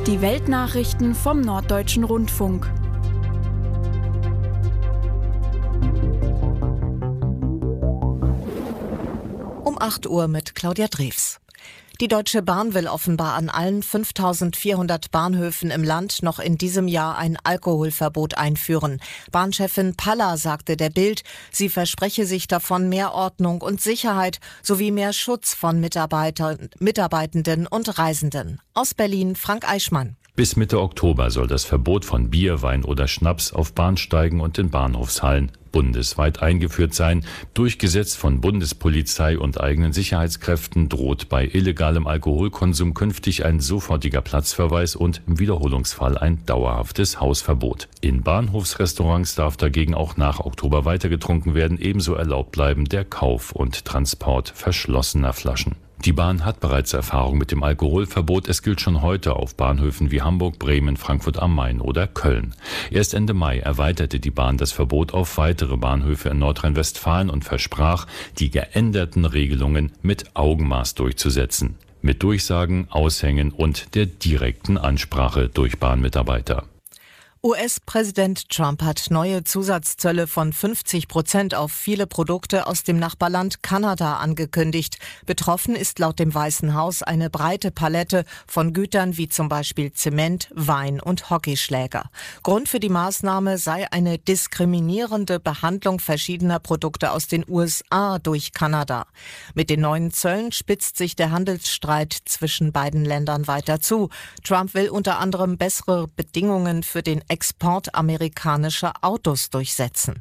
Die Weltnachrichten vom Norddeutschen Rundfunk. Um 8 Uhr mit Claudia Drews. Die Deutsche Bahn will offenbar an allen 5.400 Bahnhöfen im Land noch in diesem Jahr ein Alkoholverbot einführen. Bahnchefin Palla sagte der Bild, sie verspreche sich davon mehr Ordnung und Sicherheit sowie mehr Schutz von Mitarbeitenden und Reisenden. Aus Berlin Frank Eichmann. Bis Mitte Oktober soll das Verbot von Bier, Wein oder Schnaps auf Bahnsteigen und in Bahnhofshallen bundesweit eingeführt sein. Durchgesetzt von Bundespolizei und eigenen Sicherheitskräften droht bei illegalem Alkoholkonsum künftig ein sofortiger Platzverweis und im Wiederholungsfall ein dauerhaftes Hausverbot. In Bahnhofsrestaurants darf dagegen auch nach Oktober weiter getrunken werden. Ebenso erlaubt bleiben der Kauf und Transport verschlossener Flaschen. Die Bahn hat bereits Erfahrung mit dem Alkoholverbot. Es gilt schon heute auf Bahnhöfen wie Hamburg, Bremen, Frankfurt am Main oder Köln. Erst Ende Mai erweiterte die Bahn das Verbot auf weitere Bahnhöfe in Nordrhein-Westfalen und versprach, die geänderten Regelungen mit Augenmaß durchzusetzen. Mit Durchsagen, Aushängen und der direkten Ansprache durch Bahnmitarbeiter. US-Präsident Trump hat neue Zusatzzölle von 50% auf viele Produkte aus dem Nachbarland Kanada angekündigt. Betroffen ist laut dem Weißen Haus eine breite Palette von Gütern wie zum Beispiel Zement, Wein und Hockeyschläger. Grund für die Maßnahme sei eine diskriminierende Behandlung verschiedener Produkte aus den USA durch Kanada. Mit den neuen Zöllen spitzt sich der Handelsstreit zwischen beiden Ländern weiter zu. Trump will unter anderem bessere Bedingungen für den Export amerikanischer Autos durchsetzen.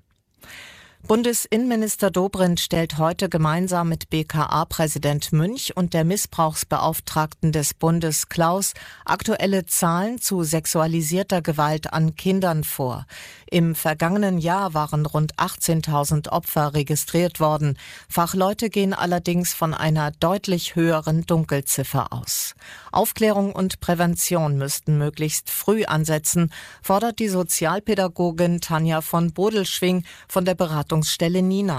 Bundesinnenminister Dobrindt stellt heute gemeinsam mit BKA-Präsident Münch und der Missbrauchsbeauftragten des Bundes Klaus aktuelle Zahlen zu sexualisierter Gewalt an Kindern vor. Im vergangenen Jahr waren rund 18.000 Opfer registriert worden. Fachleute gehen allerdings von einer deutlich höheren Dunkelziffer aus. Aufklärung und Prävention müssten möglichst früh ansetzen, fordert die Sozialpädagogin Tanja von Bodelschwing von der Beratungsstelle Nina.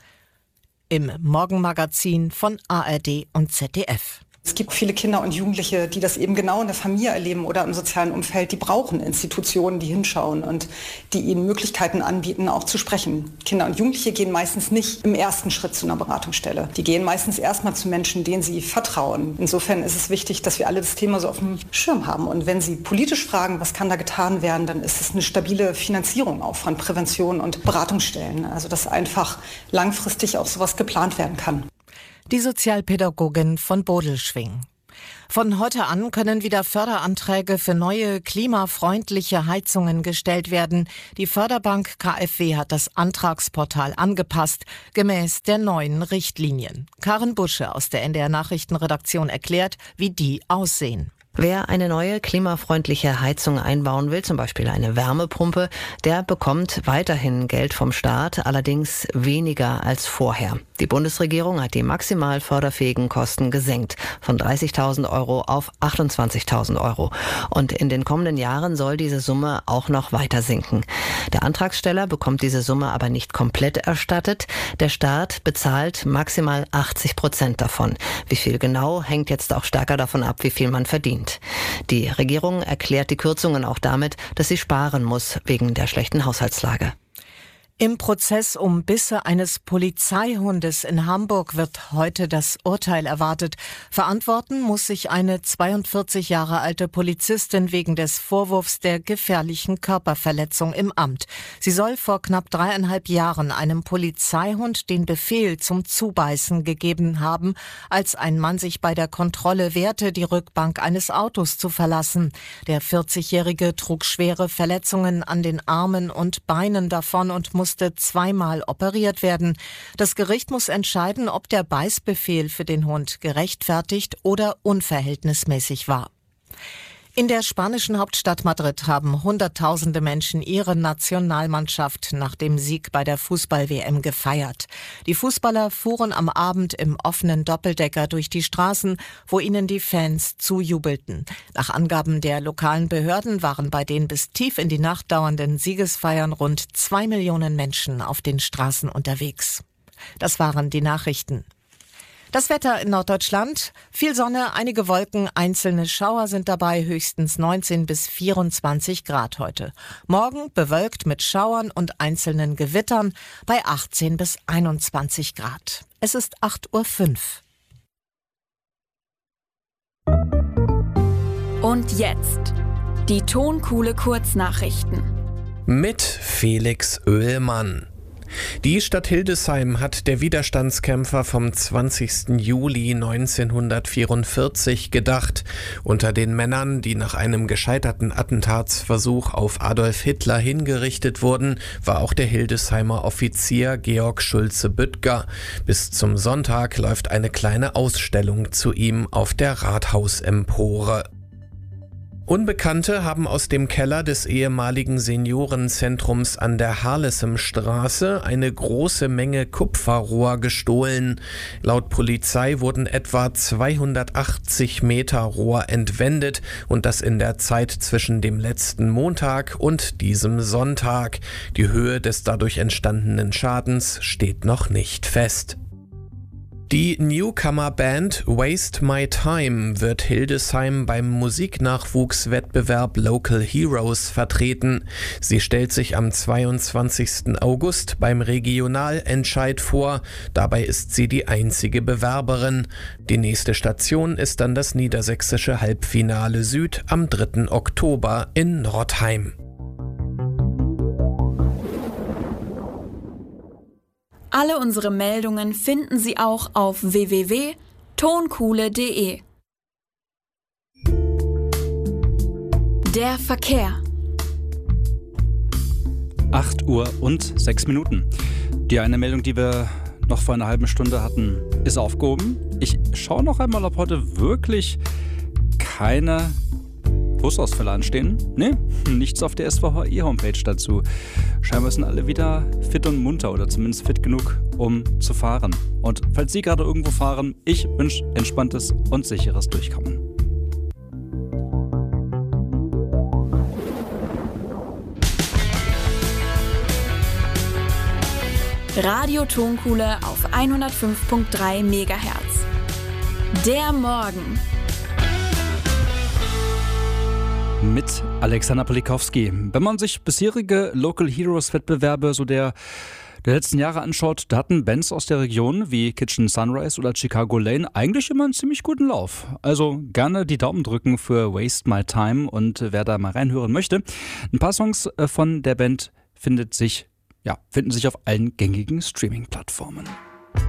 Im Morgenmagazin von ARD und ZDF. Es gibt viele Kinder und Jugendliche, die das eben genau in der Familie erleben oder im sozialen Umfeld. Die brauchen Institutionen, die hinschauen und die ihnen Möglichkeiten anbieten, auch zu sprechen. Kinder und Jugendliche gehen meistens nicht im ersten Schritt zu einer Beratungsstelle. Die gehen meistens erstmal zu Menschen, denen sie vertrauen. Insofern ist es wichtig, dass wir alle das Thema so auf dem Schirm haben. Und wenn Sie politisch fragen, was kann da getan werden, dann ist es eine stabile Finanzierung auch von Prävention und Beratungsstellen. Also dass einfach langfristig auch sowas geplant werden kann. Die Sozialpädagogin von Bodelschwing. Von heute an können wieder Förderanträge für neue klimafreundliche Heizungen gestellt werden. Die Förderbank KfW hat das Antragsportal angepasst, gemäß der neuen Richtlinien. Karin Busche aus der NDR Nachrichtenredaktion erklärt, wie die aussehen. Wer eine neue klimafreundliche Heizung einbauen will, zum Beispiel eine Wärmepumpe, der bekommt weiterhin Geld vom Staat, allerdings weniger als vorher. Die Bundesregierung hat die maximal förderfähigen Kosten gesenkt, von 30.000 Euro auf 28.000 Euro. Und in den kommenden Jahren soll diese Summe auch noch weiter sinken. Der Antragsteller bekommt diese Summe aber nicht komplett erstattet. Der Staat bezahlt maximal 80% davon. Wie viel genau, hängt jetzt auch stärker davon ab, wie viel man verdient. Die Regierung erklärt die Kürzungen auch damit, dass sie sparen muss wegen der schlechten Haushaltslage. Im Prozess um Bisse eines Polizeihundes in Hamburg wird heute das Urteil erwartet. Verantworten muss sich eine 42 Jahre alte Polizistin wegen des Vorwurfs der gefährlichen Körperverletzung im Amt. Sie soll vor knapp 3,5 Jahren einem Polizeihund den Befehl zum Zubeißen gegeben haben, als ein Mann sich bei der Kontrolle wehrte, die Rückbank eines Autos zu verlassen. Der 40-Jährige trug schwere Verletzungen an den Armen und Beinen davon und musste zweimal operiert werden. Das Gericht muss entscheiden, ob der Beißbefehl für den Hund gerechtfertigt oder unverhältnismäßig war. In der spanischen Hauptstadt Madrid haben Hunderttausende Menschen ihre Nationalmannschaft nach dem Sieg bei der Fußball-WM gefeiert. Die Fußballer fuhren am Abend im offenen Doppeldecker durch die Straßen, wo ihnen die Fans zujubelten. Nach Angaben der lokalen Behörden waren bei den bis tief in die Nacht dauernden Siegesfeiern rund 2 Millionen Menschen auf den Straßen unterwegs. Das waren die Nachrichten. Das Wetter in Norddeutschland: viel Sonne, einige Wolken, einzelne Schauer sind dabei, höchstens 19 bis 24 Grad heute. Morgen bewölkt mit Schauern und einzelnen Gewittern bei 18 bis 21 Grad. Es ist 8:05 Uhr. Und jetzt die Tonkuhle Kurznachrichten. Mit Felix Oehlmann. Die Stadt Hildesheim hat der Widerstandskämpfer vom 20. Juli 1944 gedacht. Unter den Männern, die nach einem gescheiterten Attentatsversuch auf Adolf Hitler hingerichtet wurden, war auch der Hildesheimer Offizier Georg Schulze-Büttger. Bis zum Sonntag läuft eine kleine Ausstellung zu ihm auf der Rathausempore. Unbekannte haben aus dem Keller des ehemaligen Seniorenzentrums an der Harlessimstraße eine große Menge Kupferrohr gestohlen. Laut Polizei wurden etwa 280 Meter Rohr entwendet und das in der Zeit zwischen dem letzten Montag und diesem Sonntag. Die Höhe des dadurch entstandenen Schadens steht noch nicht fest. Die Newcomer-Band Waste My Time wird Hildesheim beim Musiknachwuchswettbewerb Local Heroes vertreten. Sie stellt sich am 22. August beim Regionalentscheid vor. Dabei ist sie die einzige Bewerberin. Die nächste Station ist dann das niedersächsische Halbfinale Süd am 3. Oktober in Nordheim. Alle unsere Meldungen finden Sie auch auf www.tonkuhle.de. Der Verkehr. 8:06 Uhr. Die eine Meldung, die wir noch vor einer halben Stunde hatten, ist aufgehoben. Ich schaue noch einmal, ob heute wirklich keine Busausfälle anstehen. Nee, nichts auf der SVHI-Homepage dazu. Scheinbar sind alle wieder fit und munter oder zumindest fit genug, um zu fahren. Und falls Sie gerade irgendwo fahren, ich wünsche entspanntes und sicheres Durchkommen. Radio Tonkuhle auf 105.3 MHz. Der Morgen. Mit Alexander Polikowski. Wenn man sich bisherige Local Heroes Wettbewerbe so der letzten Jahre anschaut, da hatten Bands aus der Region wie Kitchen Sunrise oder Chicago Lane eigentlich immer einen ziemlich guten Lauf. Also gerne die Daumen drücken für Waste My Time und wer da mal reinhören möchte. Ein paar Songs von der Band finden sich auf allen gängigen Streaming-Plattformen.